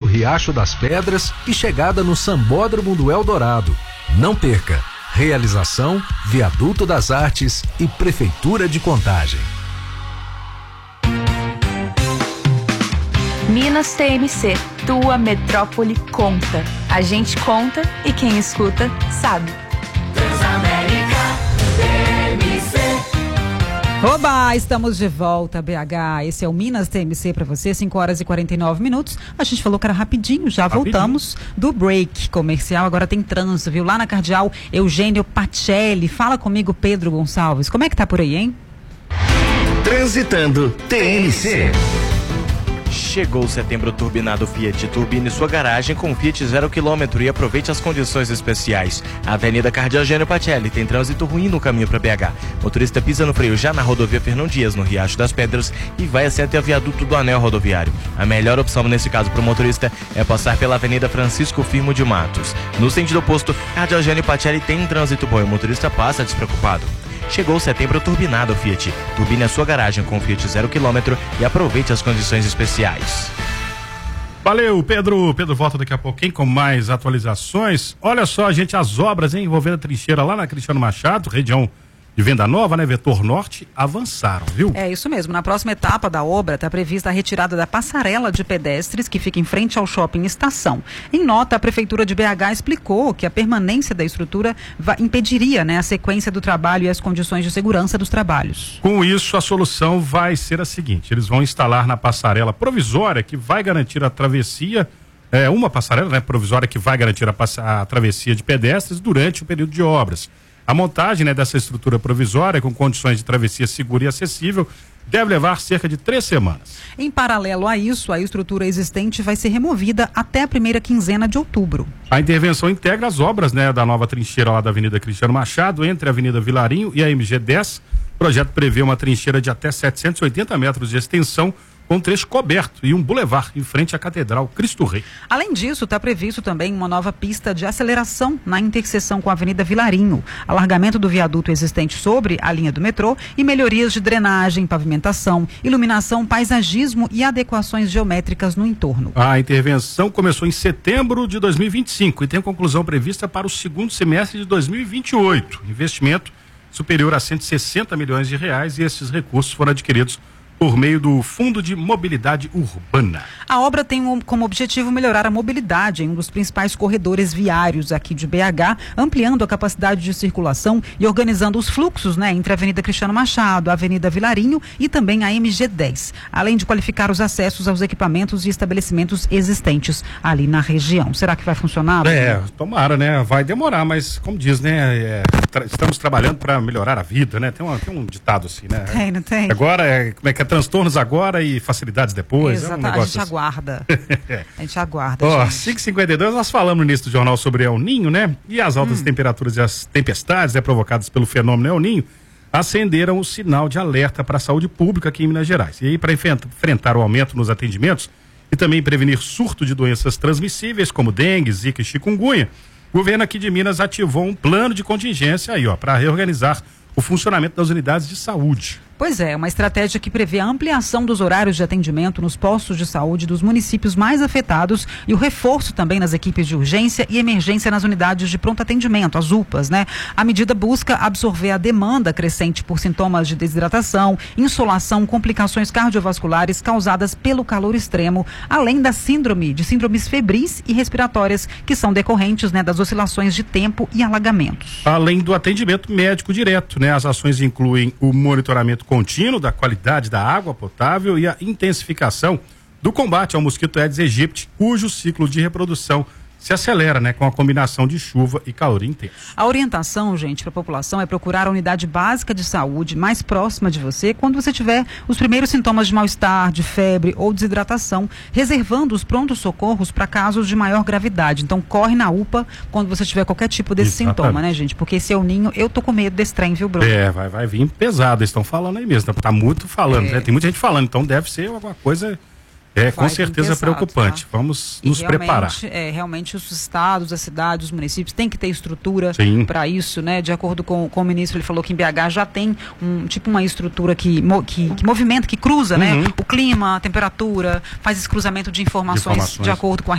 Riacho das Pedras e chegada no Sambódromo do Eldorado. Não perca! Realização, Viaduto das Artes e Prefeitura de Contagem. Minas TMC, tua metrópole conta. A gente conta e quem escuta sabe. Transamérica TMC. Oba, estamos de volta, BH. Esse é o Minas TMC para você, 5h49. A gente falou que era rapidinho, já voltamos do break comercial. Agora tem trânsito, viu? Lá na Cardeal, Eugênio Pacelli. Fala comigo, Pedro Gonçalves. Como é que tá por aí, hein? Transitando TMC. Chegou o setembro turbinado Fiat. Turbine sua garagem com Fiat 0 km e aproveite as condições especiais. A Avenida Cardeal Eugênio Pacelli tem trânsito ruim no caminho para BH. Motorista pisa no freio já na rodovia Fernão Dias, no Riacho das Pedras, e vai assim até o viaduto do Anel Rodoviário. A melhor opção nesse caso para o motorista é passar pela Avenida Francisco Firmo de Matos. No sentido oposto, Cardeal Eugênio Pacelli tem um trânsito bom e o motorista passa despreocupado. Chegou o setembro turbinado Fiat. Turbine a sua garagem com Fiat 0 km e aproveite as condições especiais. Valeu, Pedro. Pedro volta daqui a pouquinho com mais atualizações. Olha só, gente, as obras envolvendo a trincheira lá na Cristiano Machado, região de Venda Nova, né, Vetor Norte, avançaram, viu? É isso mesmo. Na próxima etapa da obra está prevista a retirada da passarela de pedestres que fica em frente ao shopping Estação. Em nota, a Prefeitura de BH explicou que a permanência da estrutura impediria, né, a sequência do trabalho e as condições de segurança dos trabalhos. Com isso, a solução vai ser a seguinte: eles vão instalar na passarela provisória que vai garantir a travessia, uma passarela, né, provisória que vai garantir a travessia de pedestres durante o período de obras. A montagem, né, dessa estrutura provisória com condições de travessia segura e acessível deve levar cerca de 3 semanas. Em paralelo a isso, a estrutura existente vai ser removida até a primeira quinzena de outubro. A intervenção integra as obras, né, da nova trincheira lá da Avenida Cristiano Machado, entre a Avenida Vilarinho e a MG10. O projeto prevê uma trincheira de até 780 metros de extensão, com um trecho coberto e um bulevar em frente à Catedral Cristo Rei. Além disso, está previsto também uma nova pista de aceleração na interseção com a Avenida Vilarinho, alargamento do viaduto existente sobre a linha do metrô e melhorias de drenagem, pavimentação, iluminação, paisagismo e adequações geométricas no entorno. A intervenção começou em setembro de 2025 e tem conclusão prevista para o segundo semestre de 2028. Investimento superior a 160 milhões de reais e esses recursos foram adquiridos por meio do Fundo de Mobilidade Urbana. A obra tem como objetivo melhorar a mobilidade em um dos principais corredores viários aqui de BH, ampliando a capacidade de circulação e organizando os fluxos, né, entre a Avenida Cristiano Machado, a Avenida Vilarinho e também a MG10, além de qualificar os acessos aos equipamentos e estabelecimentos existentes ali na região. Será que vai funcionar? Tomara, né? Vai demorar, mas como diz, né? Estamos trabalhando para melhorar a vida, né? Tem um ditado assim, né? Tem, não tem? Agora, como é que é? Transtornos agora e facilidades depois. Exato, a gente assim. aguarda. A gente aguarda. 5h52, nós falamos no início do jornal sobre El Ninho, né? E as altas temperaturas e as tempestades, provocadas pelo fenômeno El Ninho, acenderam o sinal de alerta para a saúde pública aqui em Minas Gerais. E aí, para enfrentar o aumento nos atendimentos e também prevenir surto de doenças transmissíveis como dengue, zika e chikungunya, o governo aqui de Minas ativou um plano de contingência aí, para reorganizar o funcionamento das unidades de saúde. Pois é, uma estratégia que prevê a ampliação dos horários de atendimento nos postos de saúde dos municípios mais afetados e o reforço também nas equipes de urgência e emergência nas unidades de pronto atendimento, as UPAs, né? A medida busca absorver a demanda crescente por sintomas de desidratação, insolação, complicações cardiovasculares causadas pelo calor extremo, além de síndromes febris e respiratórias que são decorrentes, né, das oscilações de tempo e alagamentos. Além do atendimento médico direto, né? As ações incluem o monitoramento contínuo da qualidade da água potável e a intensificação do combate ao mosquito Aedes aegypti, cujo ciclo de reprodução se acelera, né, com a combinação de chuva e calor intenso. A orientação, gente, para a população é procurar a unidade básica de saúde mais próxima de você quando você tiver os primeiros sintomas de mal-estar, de febre ou desidratação, reservando os prontos-socorros para casos de maior gravidade. Então, corre na UPA quando você tiver qualquer tipo desse sintoma, né, gente? Porque esse El Ninho, eu tô com medo desse trem, viu, Bruno? Vai vir pesado, eles estão falando aí mesmo, tá muito falando, né? Tem muita gente falando, então deve ser alguma coisa... com certeza preocupante. Tá? Vamos nos preparar. Realmente os estados, as cidades, os municípios têm que ter estrutura para isso, né? De acordo com o ministro, ele falou que em BH já tem uma estrutura que movimenta, que cruza, né? O clima, a temperatura, faz esse cruzamento de informações de acordo com a